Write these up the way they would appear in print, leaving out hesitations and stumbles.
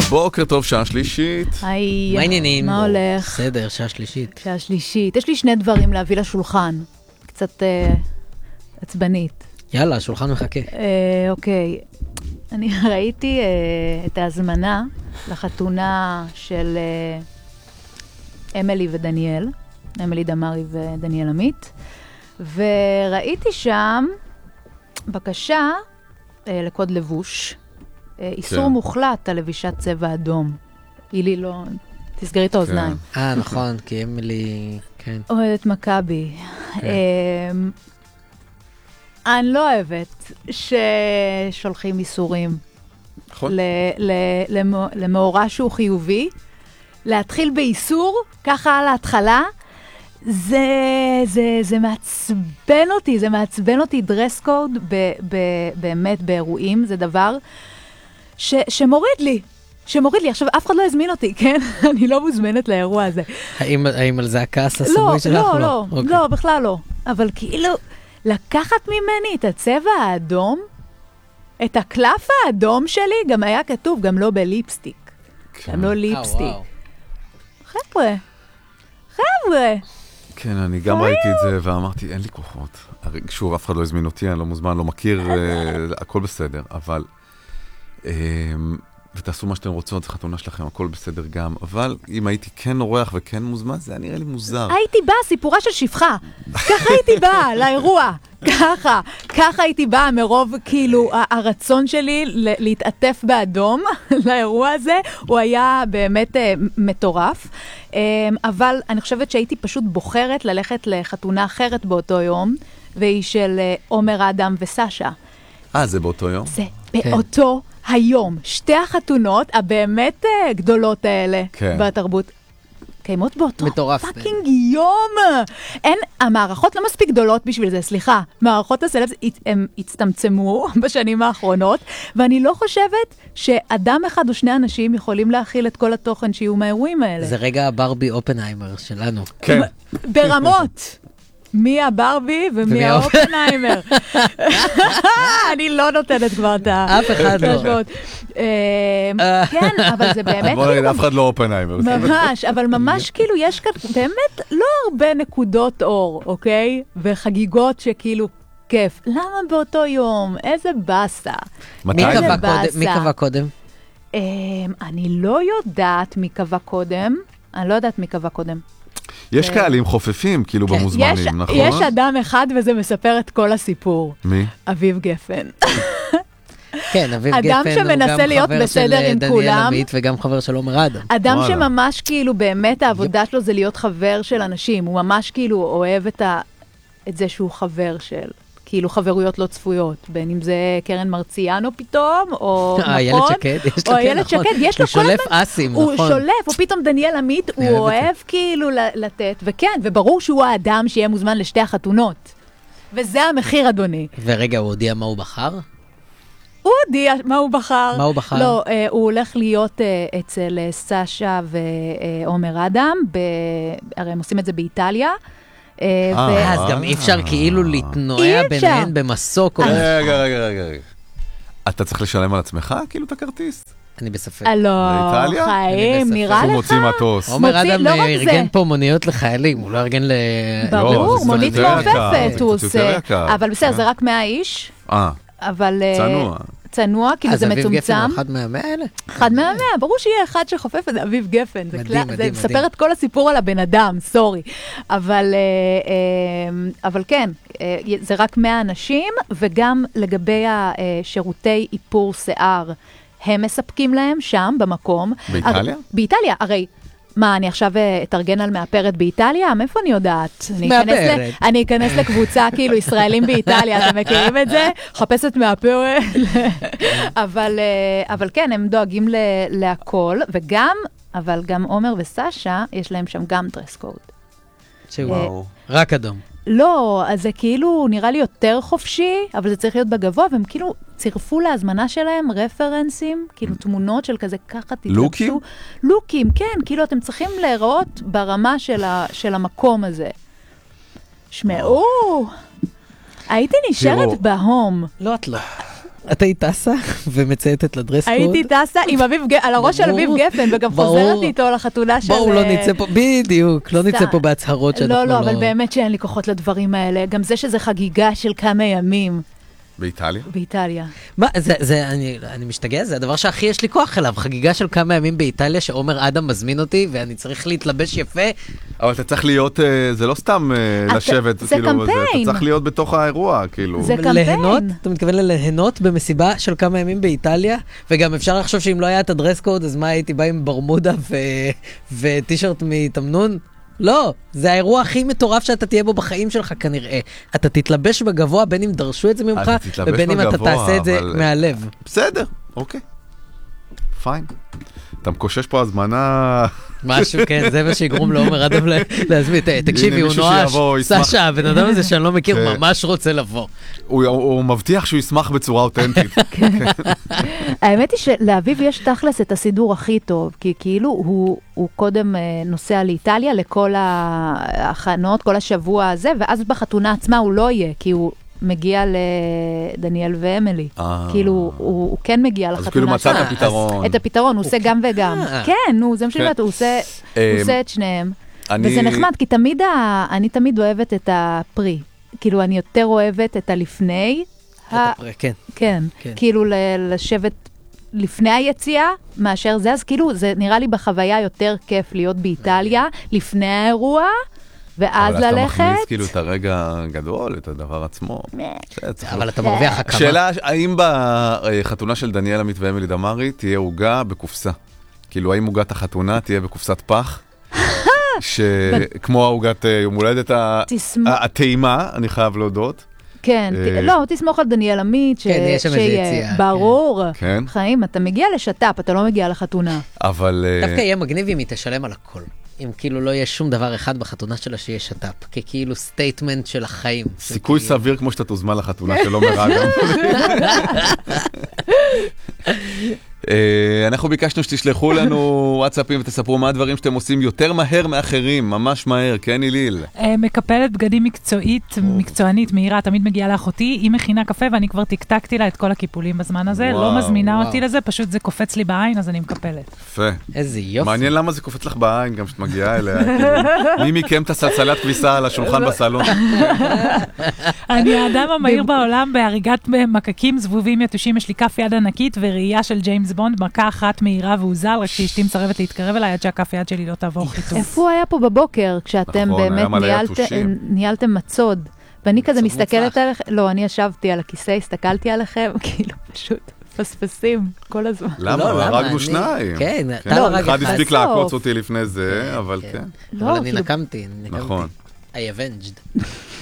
בוקר טוב, שעה שלישית. היי, מה העניינים? מה הולך? בסדר, שעה שלישית. שעה שלישית. יש לי שני דברים להביא לשולחן. קצת עצבנית. יאללה, השולחן מחכה. אוקיי. אני ראיתי את ההזמנה לחתונה של אמילי ודניאל. אמילי דמרי ודניאל עמית. וראיתי שם בקשה לקוד לבוש. איסור מוחלט על לבישת צבע אדום. אילי לא... תסגרי את האוזניים. נכון, כי אמילי... כן. אוהדת מכבי. אני לא אוהבת ששולחים איסורים. נכון. למאורע שהוא חיובי. להתחיל באיסור, ככה על ההתחלה, זה מעצבן אותי, זה מעצבן אותי. דרס קוד באמת באירועים, זה דבר שמוריד לי. עכשיו, אף אחד לא הזמין אותי, כן? אני לא מוזמנת לאירוע הזה. האם על זה הכעס הסמוי שלך? לא, בכלל לא. אבל כאילו, לקחת ממני את הצבע האדום, את הקלף האדום שלי, גם היה כתוב, גם לא בליפסטיק. גם לא ליפסטיק. חבר'ה. כן, אני גם ראיתי את זה ואמרתי, אין לי כוחות. שוב, אף אחד לא הזמין אותי, אני לא מוזמן, לא מכיר, הכל בסדר, אבל... ותעשו מה שאתם רוצות, זה חתונה שלכם, הכל בסדר גם, אבל אם הייתי כן אורח וכן מוזמן, זה היה נראה לי מוזר. הייתי באה, סיפורה של שפחה. ככה הייתי באה לאירוע. ככה הייתי באה מרוב, כאילו, הרצון שלי להתעטף באדום לאירוע הזה, הוא היה באמת מטורף. אבל אני חושבת שהייתי פשוט בוחרת ללכת לחתונה אחרת באותו יום, והיא של עומר אדם וסשה. זה באותו יום? זה באותו היום. שתי החתונות הבאמת גדולות האלה בתרבות. קיימות באותו פאקינג יום. המערכות לא מספיק גדולות בשביל זה, סליחה. מערכות הסלבס הם הצטמצמו בשנים האחרונות, ואני לא חושבת שאדם אחד או שני אנשים יכולים להכיל את כל התוכן שיהיו מהאירועים האלה. זה רגע הברבי אופנהיימר שלנו. כן. ברמות. מי הברבי ומי האופנהיימר. אני לא נותנת כבר את אף אחד לא. כן, אבל זה באמת... בוא נגיד, אף אחד לא אופנהיימר. ממש, אבל ממש כאילו יש כאן באמת לא הרבה נקודות אור, אוקיי? וחגיגות שכאילו כיף. למה באותו יום? איזה בסה. מתי? מי קבע קודם? אני לא יודעת מי קבע קודם. יש קהלים חופפים, כאילו במוזמנים, נכון? יש אדם אחד וזה מספר את כל הסיפור. מי? אביב גפן. כן, אביב גפן הוא גם חבר של דניאל עמית וגם חבר של עומר אדם. אדם שממש כאילו באמת העבודה שלו זה להיות חבר של אנשים. הוא ממש כאילו אוהב את זה שהוא חבר של... כאילו חברויות לא צפויות, בין אם זה קרן מרציאנו פתאום, או נכון, או איילת שקד, יש לו כל הזמן, הוא שולף אסים, נכון. הוא שולף, או פתאום דניאל עמית, הוא אוהב כאילו לתת, וכן, וברור שהוא האדם שיהיה מוזמן לשתי החתונות. וזה המחיר, אדוני. ורגע, הוא הודיע מה הוא בחר? הוא הודיע מה הוא בחר. מה הוא בחר? לא, הוא הולך להיות אצל סשה ועומר אדם, הרי הם עושים את זה באיטליה, אז גם אי אפשר כאילו להתנועע ביניהן במסוק. רגע. אתה צריך לשלם על עצמך כאילו את הכרטיס? אני בספק. לא, חיים, נראה לך? הוא מוציא מטוס. עומר אדם ארגן פה מוניות לחיילים, הוא לא ארגן ברור, מונית מעופפת הוא עושה. אבל בסדר, זה רק 100 איש. אבל... צנוע, כאילו זה מצומצם. אז אביב גפן הוא אחד מה-100 האלה? אחד מה-100, ברור שיהיה אחד שחופף את אביב גפן. זה מספר את כל הסיפור על הבן אדם, סורי. אבל כן, זה רק 100 אנשים, וגם לגבי השירותי איפור שיער, הם מספקים להם שם, במקום. באיטליה? באיטליה, הרי... מה, אני עכשיו אתארגן על מאפרת באיטליה? מאיפה אני יודעת? מאפרת. אני אכנס לקבוצה כאילו ישראלים באיטליה, אתם מכירים את זה? חפשת מאפרת. אבל כן, הם דואגים להכל, אבל גם עומר וסשה, יש להם שם גם דרס קוד. וואו. רק אדום. לא, אז זה כאילו נראה לי יותר חופשי, אבל זה צריך להיות בגבוה, והם כאילו צירפו להזמנה שלהם רפרנסים, כאילו תמונות של כזה, ככה תתלבשו. לוקים? לוקים, כן, כאילו אתם צריכים להיראות ברמה של המקום הזה. שמעו, הייתי נשארת בהום. לא, את לא. את היית טסה ומצייתת לדרס קוד? הייתי טסה על הראש של אביב גפן, וגם חוזרת איתו לחתונה של... בואו לא נצא פה, בדיוק, לא נצא פה בהצהרות שאנחנו לא... לא, אבל באמת שאין לי כוחות לדברים האלה. גם זה שזה חגיגה של כמה ימים. באיטליה? באיטליה. מה, אני משתגע, זה הדבר שהכי יש לי כוח אליו, חגיגה של כמה ימים באיטליה, שעומר אדם מזמין אותי, ואני צריך להתלבש יפה. אבל אתה צריך להיות, זה לא סתם לשבת, זה קמפיין. אתה צריך להיות בתוך האירוע, כאילו. זה קמפיין. ליהנות, אתה מתכוון לליהנות במסיבה של כמה ימים באיטליה, וגם אפשר לחשוב שאם לא היה את הדרס קוד, אז מה הייתי בא עם ברמודה וטישרט מתמנון? לא, זה האירוע הכי מטורף שאתה תהיה בו בחיים שלך כנראה. אתה תתלבש בגבוה, בין אם דרשו את זה ממך, ובין אם אתה תעשה את זה מהלב. בסדר, אוקיי. פיין. אתה מקושש פה הזמנה... משהו, כן, זה מה שיגרום לעומר אדם להזמין. תקשיבי, הוא נואש, סשה, הבן אדם הזה שאני לא מכיר, ממש רוצה לבוא. הוא מבטיח שהוא ישמח בצורה אותנטית. האמת היא שלאביב יש תכלס את הסידור הכי טוב, כי כאילו הוא קודם נוסע לאיטליה לכל ההכנות, כל השבוע הזה, ואז בחתונה עצמה הוא לא יהיה, כי הוא מגיע לדניאל ואמילי. כאילו, הוא כן מגיע לחתונה. אז כאילו מצא את הפתרון. את הפתרון, הוא עושה גם וגם. כן, זה משלמת, הוא עושה את שניהם. וזה נחמד, כי אני תמיד אוהבת את הפרי. כאילו, אני יותר אוהבת את הלפני. את הפרי, כן. כן, כאילו לשבת לפני היציאה, מאשר זה, אז כאילו, זה נראה לי בחוויה יותר כיף להיות באיטליה, לפני האירוע, ואז ללכת... אבל אתה מכניס כאילו את הרגע הגדול, את הדבר עצמו. אבל אתה מרוויח הקמה. שאלה, האם בחתונה של דניאל עמית ואמילי דמארי תהיה עוגה בקופסה? כאילו, האם עוגת החתונה תהיה בקופסת פח? שכמו העוגת יום הולדת הטעימה, אני חייב להודות. כן, לא, תסמוך על דניאל עמית, שיהיה ברור. חיים, אתה מגיע לשטאפ, אתה לא מגיע לחתונה. אבל... דווקא יהיה מגניב אם היא תשלם על הכל. אם כאילו לא יהיה שום דבר אחד בחתונה שלה שיהיה שטאפ, ככאילו סטייטמנט של החיים. סיכוי סביר כמו שאתה תוזמן לחתונה שלא מרגע. אנחנו ביקשנו שתשלחו לנו וואטסאפים ותספרו מה הדברים שאתם עושים יותר מהר מאחרים, ממש מהר, כן איליל? מקפלת בגדים מקצוענית, מהירה, תמיד מגיעה לאחותי, היא מכינה קפה ואני כבר תקתקתי לה את כל הקיפולים בזמן הזה, לא מזמינה אותי לזה, פשוט זה קופץ לי בעין, אז אני מקפלת. יפה. איזה יופי. מעניין למה זה קופץ לך בעין, גם שאת מגיעה אליה. מי מכם את הסלסלת כביסה על השולחן בסלון? אני האדם המהיר בעולם בהריגת מקקים זבובים יתושים, יש לי כף יד ענקית וראייה של ג'יימס בונד, מכה אחת מהירה והוזל, רק שאשתי מסרבת להתקרב אליי עד שהכף יד שלי לא תעבור חיתוך. איפה הוא היה פה בבוקר, כשאתם באמת ניהלתם מצוד, ואני כזה מסתכלת עליכם, לא, אני ישבתי על הכיסא, הסתכלתי עליכם, כאילו פשוט פספסים כל הזמן. למה? הרגנו שניים. כן, אחד הספיק לעקוץ אותי לפני זה, אבל כן. אבל אני נקמתי. נכון. I avenged.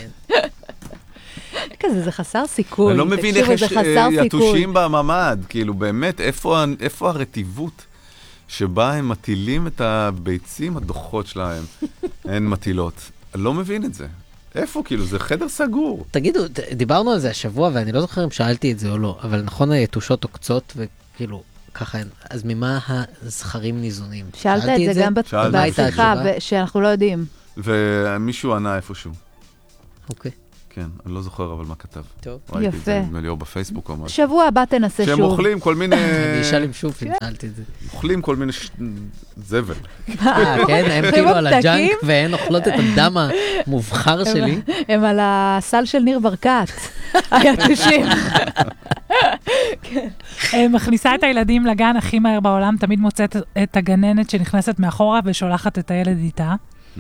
כזה, זה חסר סיכוי. אני לא מבין איך יש יתושים בממד, כאילו באמת, איפה הרטיבות שבה הם מטילים את הביצים, הדוחות שלהם, הן מטילות. אני לא מבין את זה. איפה, כאילו, זה חדר סגור. תגידו, דיברנו על זה השבוע, ואני לא זוכר אם שאלתי את זה או לא, אבל נכון, היתושות עוקצות, וכאילו, ככה הן, אז ממה הזכרים ניזונים? שאלת את זה גם בשיחה, שאנחנו לא יודעים. ומישהו ענה איפשהו. אוקיי. כן, אני לא זוכר אבל מה כתב. טוב. ראיתי את זה מליאור בפייסבוק או משהו. שבוע הבא תנסה שוב. שהם אוכלים כל מיני... אני אשאל עם שוב, שאלתי את זה. אוכלים כל מיני זבל. כן, הם כאילו על הג'אנק, והן אוכלות את הדם המובחר שלי. הם על הסל של ניר ברקת. היתושים. מכניסה את הילדים לגן הכי מהר בעולם, תמיד מוצאת את הגננת שנכנסת מאחורה ושולחת את הילד איתה.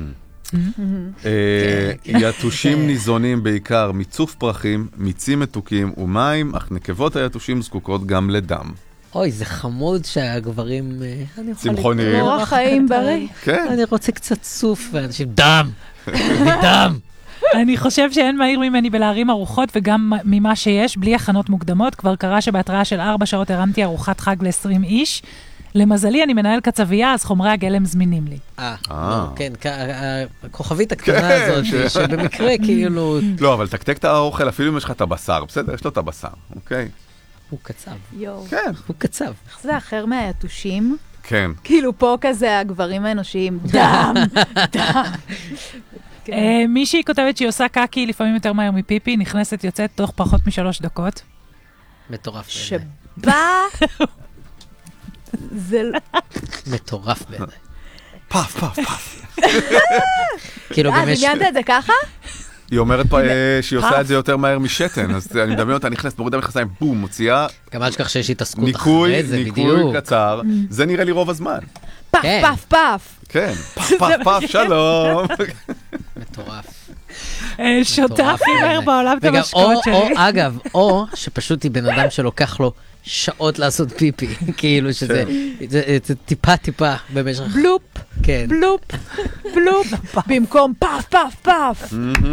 יתושים ניזונים בעיקר מצוף פרחים, מיצים מתוקים ומים, אך נקבות היתושים זקוקות גם לדם. אוי, זה חמוד שהגברים... צמחוניים. אורח חיים בריא. אני רוצה קצת סוף, ואנשים, דם! דם! אני חושב שאין מהיר ממני בלהרים ארוחות, וגם ממה שיש, בלי הכנות מוקדמות. כבר קרה שבהתראה של 4 שעות הרמתי ארוחת חג ל-20 איש. למזלי, אני מנהל קצבייה, אז חומרי הגלם זמינים לי. כן, הכוכבית הקטנה הזאת, שבמקרה כאילו... לא, אבל תקתק את האוכל, אפילו אם יש לך את הבשר, בסדר, יש לו את הבשר, אוקיי? הוא קצב. כן. הוא קצב. איך זה אחר מהיתושים? כן. כאילו פה כזה הגברים האנושיים, דם, דם. מישהי כותבת שהיא עושה קקי לפעמים יותר מהר מפיפי, נכנסת יוצאת תוך פחות מ3 דקות. מטורף. שבא... זה... מטורף בעיניי. פף, פף, פף. כאילו גם יש... דמיינת את זה ככה? היא אומרת פה שהיא עושה את זה יותר מהר משתן, אז אני מדמיין אותה, נכנסת, מורידה מכנסיים, בום, מוציאה... גם אל שכח שיש התעסקות אחרי זה, בדיוק. ניקוי קצר, זה נראה לי רוב הזמן. פף, פף, פף. כן, פף, פף, פף, שלום. מטורף. שותה הכי מהר בעולם את המשקעות שלי. או, אגב, או שפשוט היא בן אדם שלוקח לו שעות לעשות פיפי, כאילו שזה טיפה במשך... בלופ, כן. בלופ, בלופ, במקום פף, פף, פף.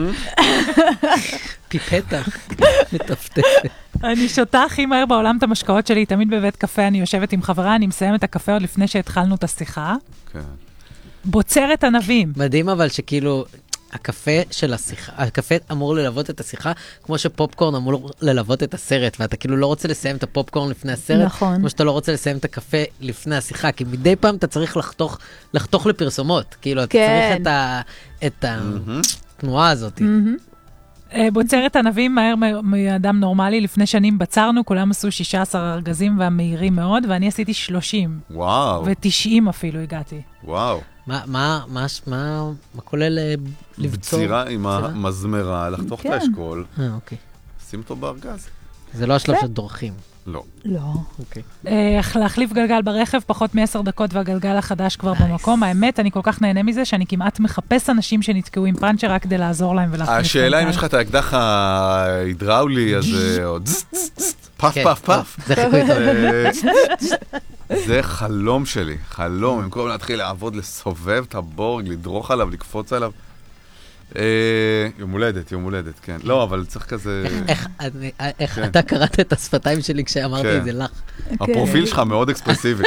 פיפטה, מטפטפת. אני שותה הכי מהר בעולם את המשקעות שלי, תמיד בבית קפה, אני יושבת עם חברה, אני מסיימת את הקפה עוד לפני שהתחלנו את השיחה. כן. בוצרת ענבים. מדהים אבל שכאילו... הקפה של השיחה, הקפה אמור ללוות את השיחה, כמו שפופקורן אמור ללוות את הסרט, ואתה כאילו לא רוצה לסיים את הפופקורן לפני הסרט, נכון. כמו שאתה לא רוצה לסיים את הקפה לפני השיחה, כי מדי פעם אתה צריך לחתוך לפרסומות, כאילו אתה צריך את התנועה הזאת. בוצרת ענבים מהר מאדם נורמלי, לפני שנים בצרנו, כולם עשו 16 ארגזים והמהירים מאוד, ואני עשיתי 30. וואו. ו90 אפילו הגעתי. וואו. מה כולל לבצור? בצירה עם המזמרה, לחתוך את האשכול. אוקיי. שים אותו בארגז. זה לא השלב של דורכים. לא. לא. אוקיי. להחליף גלגל ברכב, פחות מ10 דקות והגלגל החדש כבר במקום. האמת, אני כל כך נהנה מזה שאני כמעט מחפש אנשים שנתקעו עם פאנצ'ר רק כדי לעזור להם ולהחליף גלגל. השאלה אם יש לך את האקדח ההידראולי, אז עוד פף, פף, פף. זה חיקוי טוב. זה חלום שלי, חלום. במקום להתחיל לעבוד, לסובב את הבורג, לדרוך עליו, לקפוץ עליו. יום הולדת, כן. לא, אבל צריך כזה... איך אתה קראת את השפתיים שלי כשאמרתי את זה לך? הפרופיל שלך מאוד אקספרסיבי.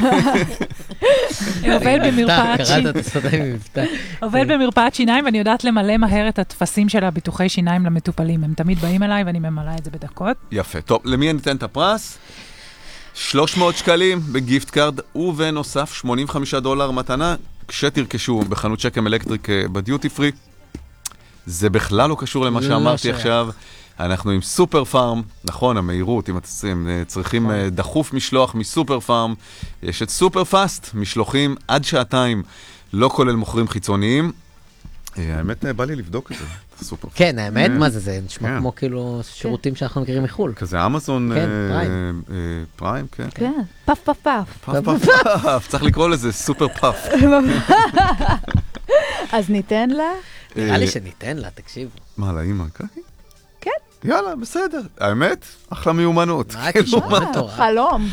עובד במרפאת שיניים, ואני יודעת למלא מהר את התפסים של הביטוחי שיניים למטופלים. הם תמיד באים אליי ואני ממלאה את זה בדקות. יפה. טוב, למי אני אתן את הפרס? 300 שקלים בגיפט קארד, ובנוסף $85 מתנה, כשתרכשו בחנות שקם אלקטריק בדיוטי פרי. זה בכלל לא קשור למה שאמרתי עכשיו. אנחנו עם סופר פארם, נכון, המהירות, אם אתם צריכים דחוף משלוח מסופר פארם, יש את סופר פאסט, משלוחים עד שעתיים, לא כולל מוכרים חיצוניים. האמת, בא לי לבדוק את זה, סופר פארם. כן, האמת, מה זה? זה נשמע כמו כאילו שירותים שאנחנו מכירים מחול. כזה אמזון פריים, כן. כן, פף, פף, פף. פף, פף, פף, צריך לקרוא לזה סופר פאף. אז ניתן לה? נראה לי שניתן לה, תקשיבו. מה, לאמא? כן. יאללה, בסדר. האמת, אחלה מיומנות. חלום.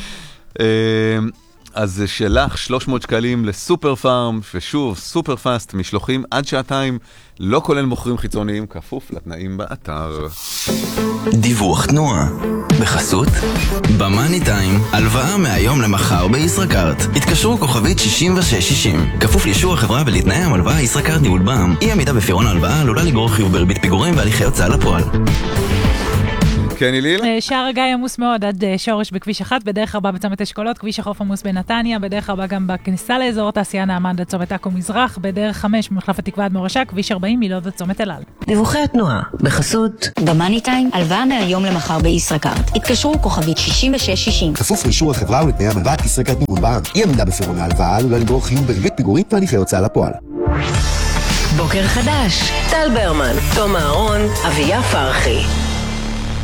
אז שלך 300 שקלים לסופר פארם, ושוב, סופר פאסט, משלוחים עד שעתיים, לא כולל מוכרים חיצוניים, כפוף לתנאים באתר. דיווח תנועה. בחסות במאני טיים, הלוואה מהיום למחר בישראכרט. התקשרו כוכבית 6660. כפוף לאישור החברה ולתנאי המלוואה ישראכרט ניהול בע"מ. אי עמידה בפירעון ההלוואה עלולה לגרור חיוב בריבית פיגורים והליכי הוצאה לפועל. כן, איליל? שער הגיא עמוס מאוד עד שורש בכביש 1, בדרך 4 בצומת אשכולות, כביש החוף עמוס בנתניה, בדרך 4 גם בכניסה לאזור התעשייה נעמד עד צומת עכו מזרח, בדרך 5 ממחלף התקווה עד מורשה, כביש 40 מלוד עד צומת אל על. דיווחי התנועה בחסות במאני טיים, הלוואה מהיום למחר בישראכרט. התקשרו כוכבית 6660. כפוף לאישור החברה ולתנאי המלוואה ישראכרט ניהול בע"מ. אי עמידה בפירעון ההלוואה עלולה לגרור חיוב בריבית פיגורים והליכי הוצאה לפועל. בוקר חדש, טל ברמן, תום אהרון, אביה פרחי.